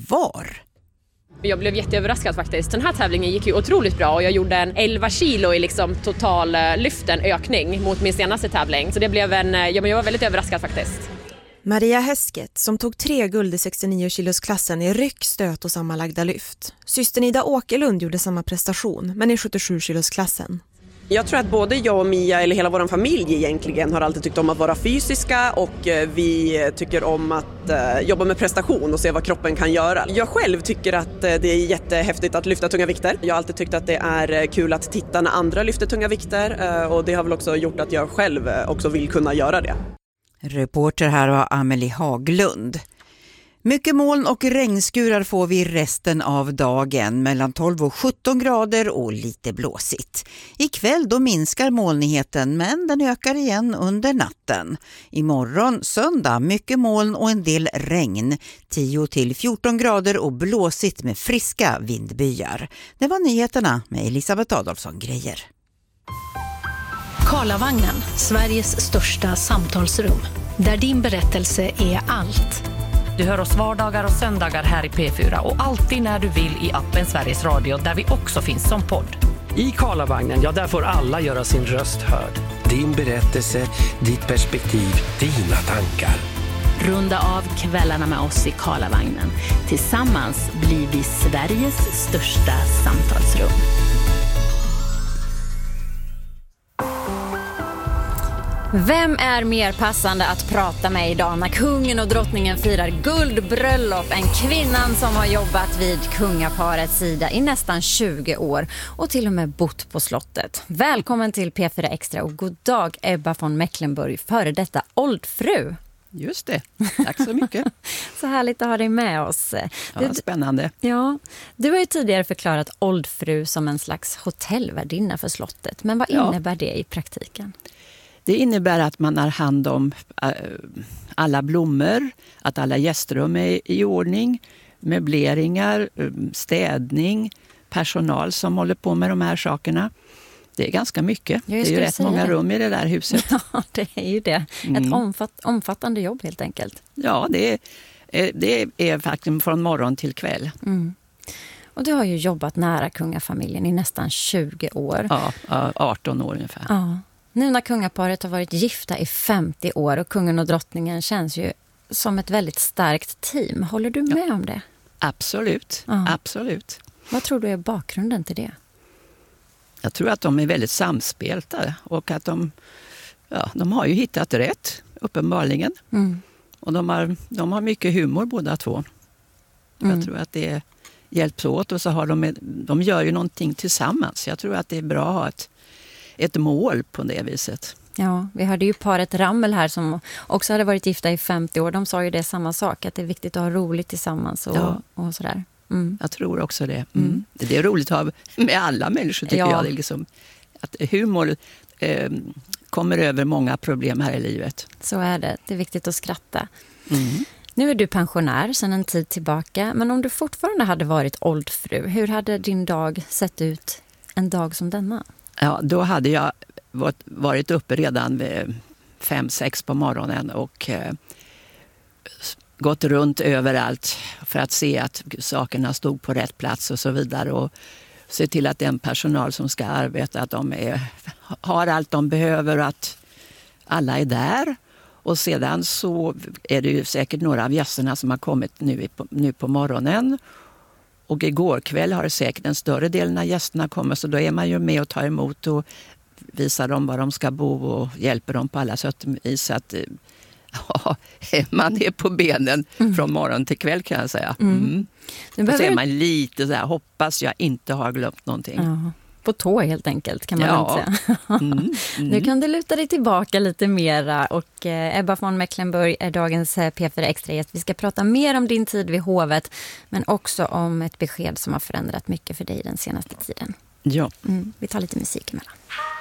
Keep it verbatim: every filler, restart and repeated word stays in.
var. Jag blev jätteöverraskad faktiskt. Den här tävlingen gick ju otroligt bra och jag gjorde en elva kilo i liksom total lyften ökning mot min senaste tävling. Så det blev en, ja, men jag var väldigt överraskad faktiskt. Maria Häsket som tog tre guld i sextionio kilos klassen i ryck, stöt och sammanlagda lyft. Systern Ida Åkerlund gjorde samma prestation men i sjuttiosju kilos klassen. Jag tror att både jag och Mia eller hela vår familj egentligen har alltid tyckt om att vara fysiska och vi tycker om att jobba med prestation och se vad kroppen kan göra. Jag själv tycker att det är jättehäftigt att lyfta tunga vikter. Jag har alltid tyckt att det är kul att titta när andra lyfter tunga vikter och det har väl också gjort att jag själv också vill kunna göra det. Reporter här var Amelie Haglund. Mycket moln och regnskurar får vi resten av dagen, mellan tolv och sjutton grader och lite blåsigt. Ikväll då minskar molnigheten men den ökar igen under natten. Imorgon söndag mycket moln och en del regn, tio till fjorton grader och blåsigt med friska vindbyar. Det var nyheterna med Elisabeth Adolfsson Grejer. Karlavagnen, Sveriges största samtalsrum. Där din berättelse är allt. Du hör oss vardagar och söndagar här i P fyra och alltid när du vill i appen Sveriges Radio där vi också finns som podd. I Karlavagnen, ja där får alla göra sin röst hörd. Din berättelse, ditt perspektiv, dina tankar. Runda av kvällarna med oss i Karlavagnen. Tillsammans blir vi Sveriges största samtalsrum. Vem är mer passande att prata med idag när kungen och drottningen firar guldbröllop än kvinnan som har jobbat vid kungaparets sida i nästan tjugo år och till och med bott på slottet. Välkommen till P fyra Extra och god dag Ebba von Mecklenburg, före detta oldfru. Just det, tack så mycket. Så härligt att ha dig med oss. Ja, du, spännande. Ja, du har ju tidigare förklarat oldfru som en slags hotellvärdinna för slottet. Men vad innebär ja. det i praktiken? Det innebär att man har hand om alla blommor, att alla gästrum är i ordning, möbleringar, städning, personal som håller på med de här sakerna. Det är ganska mycket. Det är ju rätt många det. rum i det där huset. Ja, det är ju det. Mm. Ett omfatt, omfattande jobb helt enkelt. Ja, det är, det är faktiskt från morgon till kväll. Mm. Och du har ju jobbat nära kungafamiljen i nästan tjugo år. Ja, arton år ungefär. Ja. Nu när kungaparet har varit gifta i femtio år och kungen och drottningen känns ju som ett väldigt starkt team. Håller du med ja. om det? Absolut, ja. absolut. Vad tror du är bakgrunden till det? Jag tror att de är väldigt samspeltade och att de, ja, de har ju hittat rätt, uppenbarligen. Mm. Och de har, de har mycket humor båda två. Mm. Jag tror att det hjälps åt och så har de, de gör ju någonting tillsammans. Jag tror att det är bra att ha ett ett mål på det viset. Ja, vi hörde ju paret Rammel här som också hade varit gifta i femtio år. De sa ju det samma sak, att det är viktigt att ha roligt tillsammans och, ja. och sådär. Mm. Jag tror också det. Mm. Mm. Det är roligt att ha med alla människor tycker ja. jag. Det är liksom, att humor eh, kommer över många problem här i livet. Så är det. Det är viktigt att skratta. Mm. Nu är du pensionär sedan en tid tillbaka. Men om du fortfarande hade varit oldfru, hur hade din dag sett ut en dag som denna? Ja, då hade jag varit uppe redan vid fem, sex på morgonen och eh, gått runt överallt för att se att sakerna stod på rätt plats och så vidare. Och se till att den personal som ska arbeta, att de är, har allt de behöver och att alla är där. Och sedan så är det ju säkert några av gästerna som har kommit nu på, nu på morgonen. Och igår kväll har säkert den större delen av gästerna kommit, så då är man ju med och tar emot och visar dem var de ska bo och hjälper dem på alla sätt så att ja, man är på benen mm. från morgon till kväll kan jag säga. Mm. Mm. Nu behöver... så är man lite så här, hoppas jag inte har glömt någonting. Ja. På tå helt enkelt kan man ja. inte säga. Mm. Mm. Nu kan du luta dig tillbaka lite mera och eh, Ebba von Mecklenburg är dagens eh, P fyra Extra-gäst. Vi ska prata mer om din tid vid hovet men också om ett besked som har förändrat mycket för dig den senaste tiden. Ja. Mm. Vi tar lite musik emellan.